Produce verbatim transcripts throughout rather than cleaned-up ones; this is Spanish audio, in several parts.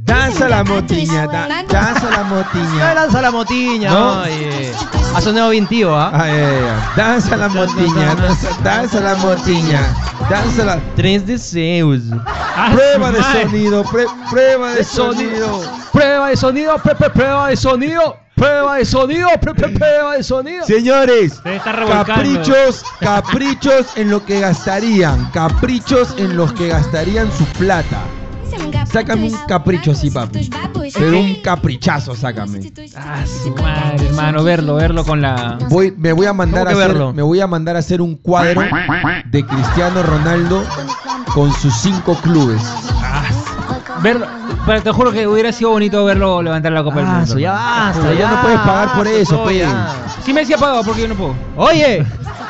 Danza la motiña, da, danza la motiña. Danza la motiña. ¿No? Oye, ha sonado bien tío, ¿ah? ¿eh? Ay, ay, ay. Danza la motiña, danza, danza la motiña. Danza la... Tres deseos. Prueba de sonido, pre, prueba de sonido. Prueba de sonido, pre, pre, prueba de sonido. Prueba de sonido, pre, pre, prueba de sonido. Señores, Se está revolcando. caprichos, caprichos en lo que gastarían. Caprichos en los que gastarían su plata. Sácame un capricho así, papi. Pero un caprichazo, sácame. Ah, su madre, hermano, verlo, verlo con la... Voy, me voy a mandar ¿Cómo a que hacer, verlo? me voy a mandar a hacer un cuadro de Cristiano Ronaldo con sus cinco clubes. Verlo, pero te juro que hubiera sido bonito verlo levantar la Copa del Ah, Mundo. eso ya basta, Pero ya no puedes pagar por eso, no, pe. ya. Sí me decía pagado porque yo no puedo. Oye.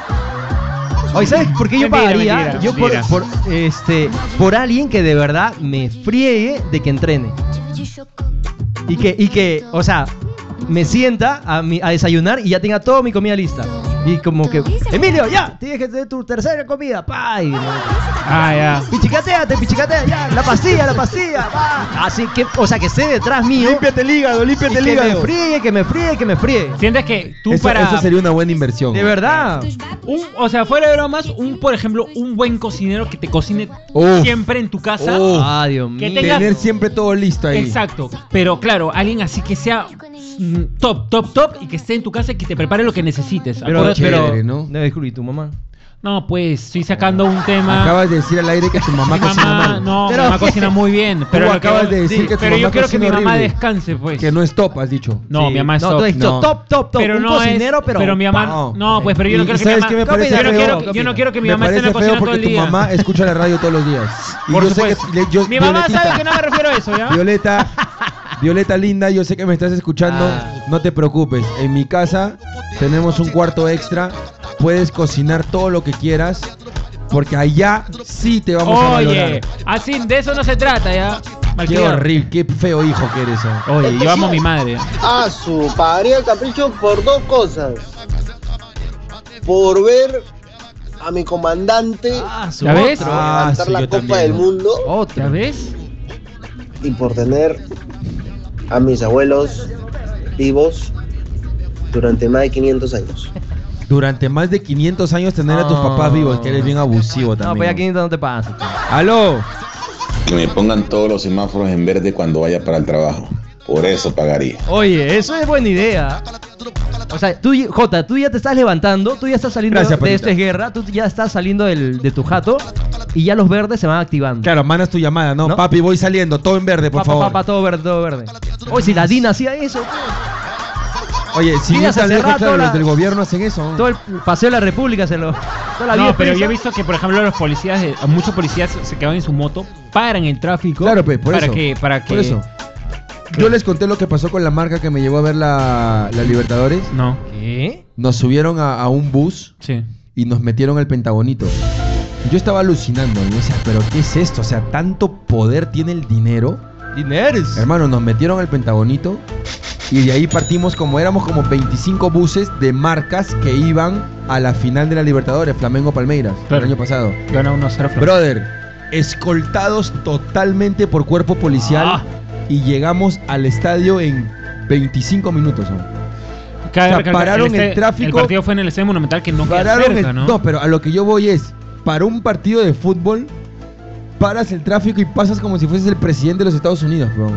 Oye, ¿sabes por qué yo Mentira, pagaría? mentira, yo por, mentira. por, este, por alguien que de verdad me friegue de que entrene. Y que, y que, o sea, me sienta a, mi, a desayunar y ya tenga toda mi comida lista. Y como que, Emilio, ya, tienes que tener tu tercera comida, pa. Y, Ah, ya. pichicateate, pichicatea, ya, la pastilla, la pastilla, pa. Así que, o sea, que esté detrás mío. Límpiate el hígado, Y límpiate el que me hígado. friegue, que me friegue, que me friegue. Sientes que tú Eso, para... eso sería una buena inversión. De verdad. Un, o sea, fuera de bromas, un, por ejemplo, un buen cocinero que te cocine Uf. siempre en tu casa. Uf. Ah, Dios mío. Que tenga- Tener siempre todo listo ahí. Exacto. Pero claro, alguien así que sea mm, top, top, top y que esté en tu casa y que te prepare lo que necesites. Pero, Acuérdate- chévere, pero, ¿no? no, disculpe, ¿y tu mamá? No, pues estoy sacando un tema. Acabas de decir al aire que tu mamá Mi cocina mamá, mal. no, Pero- mi mamá cocina muy bien. Pero Tú lo que acabas voy- de decir sí, que tu pero mamá yo quiero que mi cocina mamá horrible. descanse, pues. Que no es top, has dicho. No, Sí. mi mamá es no, top. tú has dicho No. top, top, top. Pero un no cocinero, es, pero... mi mamá no. no, pues pero yo no Y quiero que ¿sabes mi mamá qué me ¿Qué parece opinas? yo no feo? quiero, ¿Qué yo no opinas? quiero que mi Me mamá esté en parece la cocina feo todo porque el tu día. mamá escucha la radio todos los días. Y Por yo sé supuesto. que le- yo- Mi mamá Violetita, sabe que no me refiero a eso, ¿ya? Violeta, Violeta linda, yo sé que me estás escuchando. Ah. No te preocupes. En mi casa tenemos un cuarto extra. Puedes cocinar todo lo que quieras. Porque allá sí te vamos a valorar. Oye, así de eso no se trata, ¿ya? Qué Malcriado. horrible, qué feo hijo que eres. ¿eh? Oye, yo amo a mi madre. A su pagaría el capricho por dos cosas. Por ver a mi comandante Ah, su ¿Ya ves? otro. Ah, levantar sí, la yo Copa también, del ¿no? Mundo Otro. ¿Ya ves? y por tener a mis abuelos vivos durante más de quinientos años. Durante más de quinientos años tener a tus No. papás vivos, que eres bien abusivo No, también. pues aquí no te pasa. ¡Aló! Que me pongan todos los semáforos en verde cuando vaya para el trabajo. Por eso pagaría. Oye, eso es buena idea. O sea, tú, Jota, tú ya te estás levantando, tú ya estás saliendo Gracias, de Patita. Esto es Guerra, tú ya estás saliendo del, de tu jato y ya los verdes se van activando. Claro, mandas tu llamada, ¿no? ¿No? Papi, voy saliendo, todo en verde, por Papá, favor. papá, todo verde, todo verde. Oye, si la DINA hacía eso, Oye, si Digas bien hace lejos, rato claro, la- los del gobierno hacen eso. todo el paseo de la República se lo... Toda la vía No, pero expresa. yo he visto que, por ejemplo, los policías, eh, muchos policías se quedan en su moto, paran el tráfico. Claro, pues, por para eso. Que, para que... Por eso. Yo les conté lo que pasó con la marca que me llevó a ver la, la Libertadores. No, ¿Qué? Nos subieron a, a un bus sí. y nos metieron al Pentagonito. Yo estaba alucinando. Y yo decía, ¿pero qué es esto? O sea, ¿tanto poder tiene el dinero? Dineros. Hermano, nos metieron al Pentagonito y de ahí partimos como éramos como veinticinco buses de marcas que iban a la final de la Libertadores, Flamengo Palmeiras, Claro. el año pasado. Gana uno cero. Brother, escoltados totalmente por cuerpo policial Ah. y llegamos al estadio en veinticinco minutos. ¿no? Cabe O sea, recalcar, pararon el este- tráfico. El partido fue en el Estadio Monumental que no queda Pararon cerca, el- ¿no? no, pero a lo que yo voy es, para un partido de fútbol, paras el tráfico y pasas como si fueses el presidente de los Estados Unidos, bro.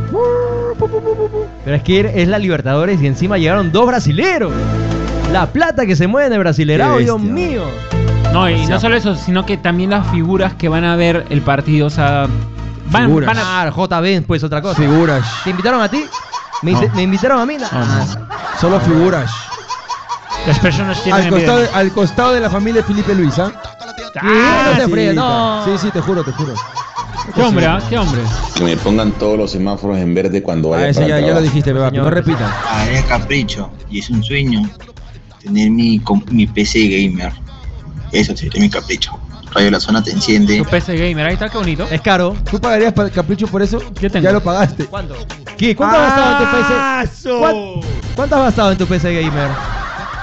Pero es que es la Libertadores y encima llegaron dos brasileros. La plata que se mueve en el brasilerado, Qué Dios bestia. mío. No, y O sea, no solo eso, sino que también las figuras que van a ver el partido, o sea, van, Figuras. van a... Ah, J B, pues otra cosa. Figuras. ¿Te invitaron a ti? ¿Me, No. invi- me invitaron a mí? Ah, Solo figuras. Las personas tienen Al costado, envidia. al costado de la familia de Felipe Luis, ¿ah? Ah, no te sí, fríes, ta- no. Sí, sí, te juro, te juro. ¿Qué hombre, ah? ¿Qué hombre? Que me pongan todos los semáforos en verde cuando vaya Ah, eso para ya, el ya lo trabajo. dijiste, bebé. Señor. No repitas. Ah, es capricho y es un sueño tener mi, com- mi P C gamer. Eso sería mi capricho. Radio La Zona te enciende. Tu P C Gamer, ahí está, qué bonito. Es caro. ¿Tú pagarías pa- capricho por eso? Yo tengo. Ya lo pagaste. ¿Cuánto? ¿Qué? ¿Cuánto has gastado en tu P C? ¿Cuán- ¿Cuánto has gastado en tu P C gamer?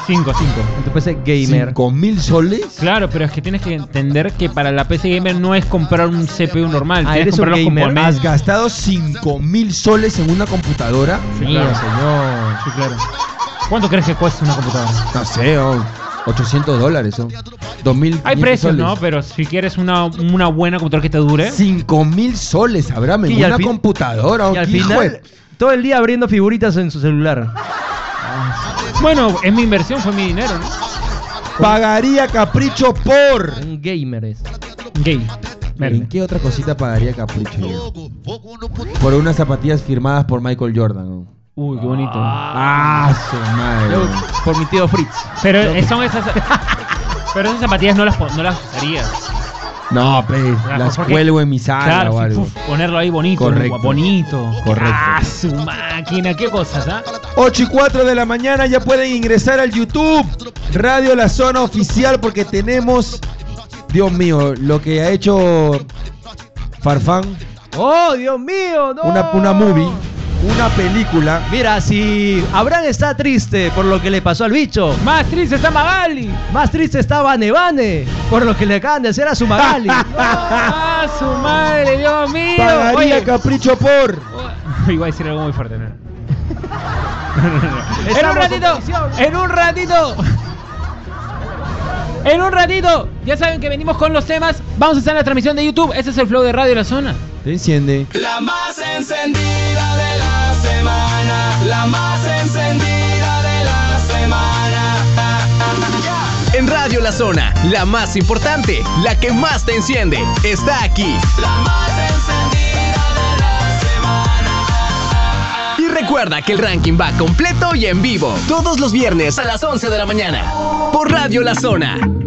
cinco, cinco. En tu P C gamer. ¿cinco mil soles? Claro, pero es que tienes que entender que para la P C gamer no es comprar un C P U normal. Ah, tienes ¿eres que comprar un los gamer? componentes. ¿Has gastado cinco mil soles en una computadora? Sí, Mío, claro. señor. Sí, claro. ¿Cuánto crees que cuesta una computadora? No sé, oh, ochocientos dólares son. dos mil Hay precios, soles. ¿no? Pero si quieres una, una buena computadora que te dure. cinco mil soles, Abraham, en Y al una fin- computadora. Y al hijo final, de- todo el día abriendo figuritas en su celular. Bueno, es mi inversión, fue mi dinero, ¿no? Pagaría Capricho por... Un gamer es. Gay. Verde. ¿En qué otra cosita pagaría Capricho yo? Por unas zapatillas firmadas por Michael Jordan. ¿no? Uy, qué bonito. Ah, su madre. Yo, por mi tío Fritz. Pero eh, son esas. Pero esas zapatillas no las, pon- no las usarías. No, pe, las porque- cuelgo en mi sala Claro, o sí, algo. uf, ponerlo ahí bonito. Correcto. Bonito. Correcto. Ah, su máquina, qué cosas, ¿ah? ocho y cuatro de la mañana ya pueden ingresar al YouTube Radio La Zona Oficial porque tenemos, Dios mío, lo que ha hecho Farfán, ¡Oh, Dios mío! ¡No! una, una movie, una película. Mira, si Abraham está triste por lo que le pasó al bicho, Más triste está Magali. más triste está Bane Bane por lo que le acaban de hacer a su Magali. Ah, su madre, Dios mío. Pagaría Oye, Capricho por... iba a decir algo muy fuerte, ¿no? No, no, no. En un Estamos ratito, en televisión. en un ratito. En un ratito, ya saben que venimos con los temas. Vamos a estar en la transmisión de YouTube. Ese es el flow de Radio La Zona. Te enciende. La más encendida de la semana, la más encendida de la semana. En Radio La Zona, la más importante, la que más te enciende, está aquí. La más encendida de la semana. Y recuerda que el ranking va completo y en vivo, todos los viernes a las once de la mañana, por Radio La Zona.